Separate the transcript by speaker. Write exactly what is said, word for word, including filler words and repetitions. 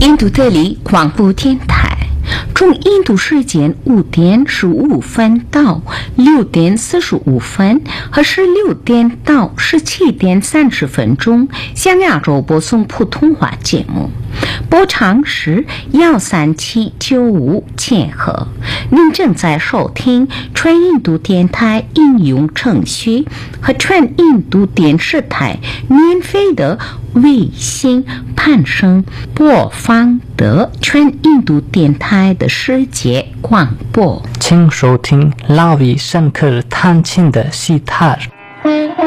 Speaker 1: 印度德里广播电台，从印度时间五点十五分到六点四十五分和十六点到十七点三十分钟，向亚洲播送普通话节目。波长是幺三七九五千赫。您正在收听全印度电台应用程序和全印度电视台免费的卫星攀升播放的全印度电台的世界广播。
Speaker 2: 请收听拉维申克弹琴的西塔尔。